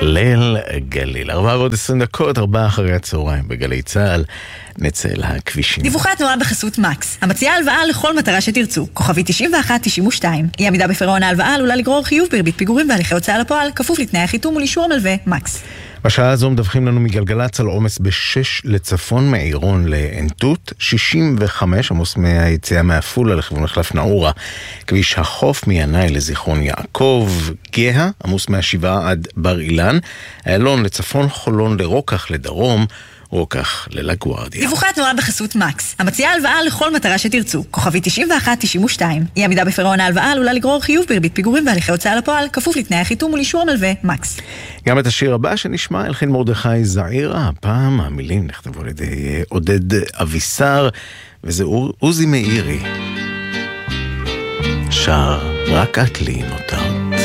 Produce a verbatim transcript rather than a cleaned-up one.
ליל גליל, ארבע ועוד עשרים דקות, ארבע אחרי הצהריים בגלי צהל, נצא אל הכבישים. דיווחי התנועה בחסות מקס, המציעה הלוואה לכל מטרה שתרצו, כוכבי תשעים ואחת תשעים ושתיים. אי עמידה בפירעון ההלוואה עלולה לגרור חיוב בריבית פיגורים והליכי הוצאה לפועל, כפוף לתנאי החיתום ולאישור המלווה. מקס. בשעה הזו מדווחים לנו מגלגלצ על עומס בשש לצפון מעירון לעין תות, שישים וחמש עמוס מהיציאה מעפולה לכיוון מחלף נאורה, כביש החוף מינאי לזיכרון יעקב, גאה עמוס מהשבעה עד בר אילן, איילון לצפון, חולון לרוקח לדרום, רוקח ללגוארדיה. דיווחי התנועה בחסות מקס, המציעה הלוואה לכל מטרה שתרצו, כוכבי תשעים ואחת תשעים ושתיים. אי עמידה בפירעון ההלוואה עלולה לגרור חיוב בריבית פיגורים והליכי הוצאה לפועל, כפוף לתנאי החיתום ולאישור המלווה. מקס. גם את השיר הבא שנשמע, הלחין מרדכי זעירה, הפעם המילים נכתבו על ידי עודד אבישר, וזה עוזי מאירי. שר רק את לי נותר.